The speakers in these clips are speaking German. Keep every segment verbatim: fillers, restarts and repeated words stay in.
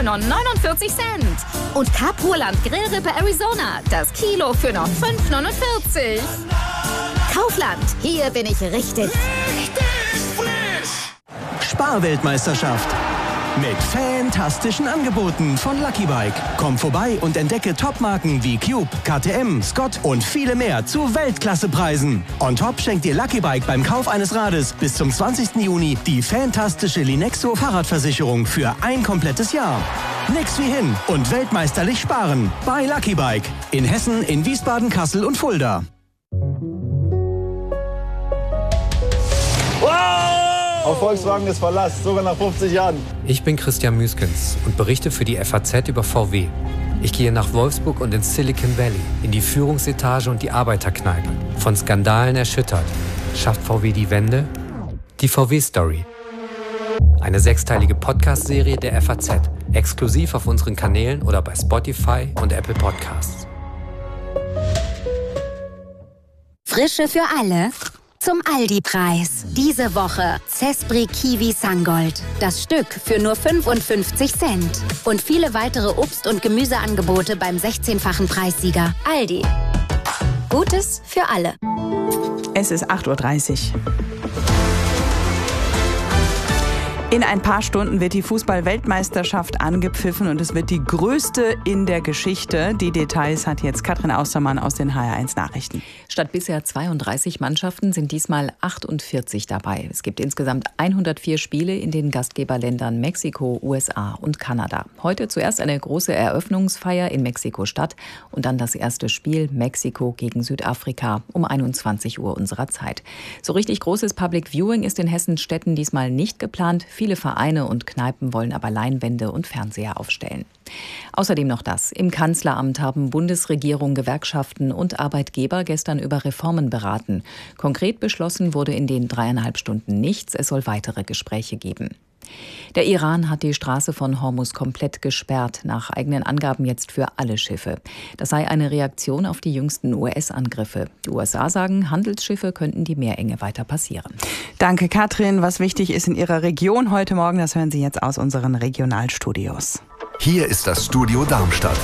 für nur neunundvierzig Cent. Und Capurland Grillrippe Arizona, das Kilo für nur fünf neunundvierzig. Kaufland, hier bin ich richtig. Sparweltmeisterschaft. Mit fantastischen Angeboten von Lucky Bike. Komm vorbei und entdecke Topmarken wie Cube, K T M, Scott und viele mehr zu Weltklassepreisen. On top schenkt dir Lucky Bike beim Kauf eines Rades bis zum zwanzigsten Juni die fantastische Linexo Fahrradversicherung für ein komplettes Jahr. Nix wie hin und weltmeisterlich sparen bei Lucky Bike. In Hessen, in Wiesbaden, Kassel und Fulda. Auf Volkswagen ist Verlass, sogar nach fünfzig Jahren. Ich bin Christian Müskens und berichte für die F A Z über V W. Ich gehe nach Wolfsburg und ins Silicon Valley, in die Führungsetage und die Arbeiterkneipe. Von Skandalen erschüttert. Schafft V W die Wende? Die V W-Story. Eine sechsteilige Podcast-Serie der F A Z. Exklusiv auf unseren Kanälen oder bei Spotify und Apple Podcasts. Frische für alle. Zum Aldi-Preis. Diese Woche Zespri Kiwi Sangold. Das Stück für nur fünfundfünfzig Cent. Und viele weitere Obst- und Gemüseangebote beim sechzehnfachen Preissieger. Aldi. Gutes für alle. Es ist acht Uhr dreißig. In ein paar Stunden wird die Fußball-Weltmeisterschaft angepfiffen und es wird die größte in der Geschichte. Die Details hat jetzt Katrin Austermann aus den H R eins Nachrichten. Statt bisher zweiunddreißig Mannschaften sind diesmal achtundvierzig dabei. Es gibt insgesamt hundertvier Spiele in den Gastgeberländern Mexiko, U S A und Kanada. Heute zuerst eine große Eröffnungsfeier in Mexiko-Stadt und dann das erste Spiel Mexiko gegen Südafrika um einundzwanzig Uhr unserer Zeit. So richtig großes Public Viewing ist in Hessens Städten diesmal nicht geplant. Viele Vereine und Kneipen wollen aber Leinwände und Fernseher aufstellen. Außerdem noch das. Im Kanzleramt haben Bundesregierung, Gewerkschaften und Arbeitgeber gestern über Reformen beraten. Konkret beschlossen wurde in den dreieinhalb Stunden nichts. Es soll weitere Gespräche geben. Der Iran hat die Straße von Hormuz komplett gesperrt, nach eigenen Angaben jetzt für alle Schiffe. Das sei eine Reaktion auf die jüngsten U S-Angriffe. Die U S A sagen, Handelsschiffe könnten die Meerenge weiter passieren. Danke, Katrin. Was wichtig ist in Ihrer Region heute Morgen, das hören Sie jetzt aus unseren Regionalstudios. Hier ist das Studio Darmstadt.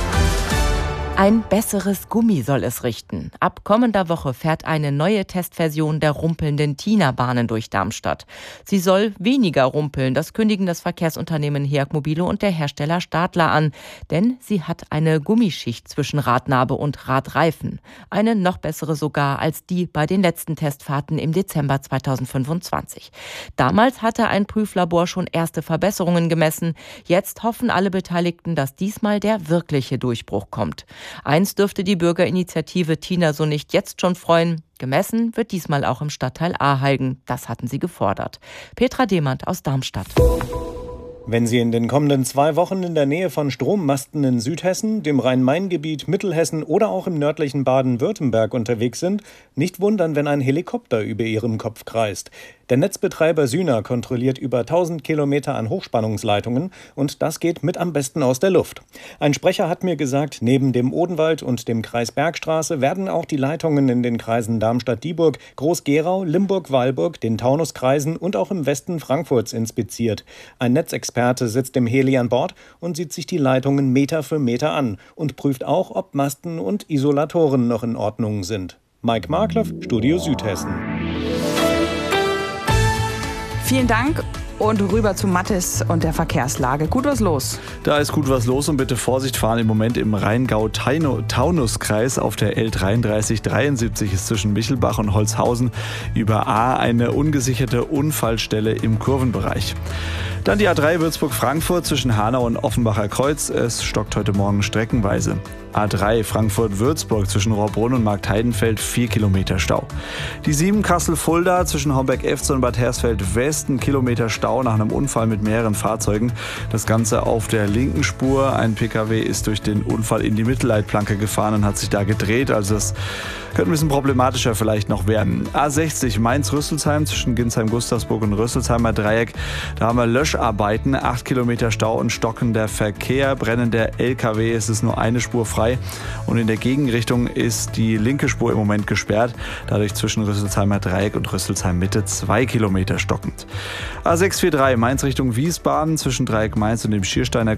Ein besseres Gummi soll es richten. Ab kommender Woche fährt eine neue Testversion der rumpelnden Tina-Bahnen durch Darmstadt. Sie soll weniger rumpeln, das kündigen das Verkehrsunternehmen Heag Mobile und der Hersteller Stadler an. Denn sie hat eine Gummischicht zwischen Radnabe und Radreifen. Eine noch bessere sogar als die bei den letzten Testfahrten im Dezember zweitausendfünfundzwanzig. Damals hatte ein Prüflabor schon erste Verbesserungen gemessen. Jetzt hoffen alle Beteiligten, dass diesmal der wirkliche Durchbruch kommt. Eins dürfte die Bürgerinitiative Tina so nicht jetzt schon freuen. Gemessen wird diesmal auch im Stadtteil Aheigen. Das hatten sie gefordert. Petra Demand aus Darmstadt. Wenn Sie in den kommenden zwei Wochen in der Nähe von Strommasten in Südhessen, dem Rhein-Main-Gebiet, Mittelhessen oder auch im nördlichen Baden-Württemberg unterwegs sind, nicht wundern, wenn ein Helikopter über Ihrem Kopf kreist. Der Netzbetreiber Syna kontrolliert über tausend Kilometer an Hochspannungsleitungen und das geht mit am besten aus der Luft. Ein Sprecher hat mir gesagt, neben dem Odenwald und dem Kreis Bergstraße werden auch die Leitungen in den Kreisen Darmstadt-Dieburg, Groß-Gerau, Limburg-Weilburg, den Taunuskreisen und auch im Westen Frankfurts inspiziert. Ein Netzexperte sitzt im Heli an Bord und sieht sich die Leitungen Meter für Meter an und prüft auch, ob Masten und Isolatoren noch in Ordnung sind. Mike Markloff, Studio Südhessen. Vielen Dank und rüber zu Mathis und der Verkehrslage. Gut was los? Da ist gut was los und bitte Vorsicht fahren. Im Moment im Rheingau-Taunus-Kreis auf der L dreiunddreißig dreiundsiebzig ist zwischen Michelbach und Holzhausen über A eine ungesicherte Unfallstelle im Kurvenbereich. Dann die A drei Würzburg-Frankfurt zwischen Hanau und Offenbacher Kreuz. Es stockt heute Morgen streckenweise. A drei Frankfurt-Würzburg zwischen Rohrbrunn und Marktheidenfeld vier Kilometer Stau. Die sieben Kassel-Fulda zwischen Homberg-Efze und Bad Hersfeld-West ein Kilometer Stau nach einem Unfall mit mehreren Fahrzeugen. Das Ganze auf der linken Spur. Ein Pkw ist durch den Unfall in die Mittelleitplanke gefahren und hat sich da gedreht. Also das könnte ein bisschen problematischer vielleicht noch werden. A sechzig Mainz-Rüsselsheim zwischen Ginsheim-Gustavsburg und Rüsselsheimer Dreieck. Da haben wir Löscharbeiten, acht Kilometer Stau und stockender Verkehr. Brennender L K W, es ist nur eine Spur frei. Und in der Gegenrichtung ist die linke Spur im Moment gesperrt. Dadurch zwischen Rüsselsheimer Dreieck und Rüsselsheim Mitte zwei Kilometer stockend. A sechs vier drei Mainz Richtung Wiesbaden zwischen Dreieck Mainz und dem Schiersteiner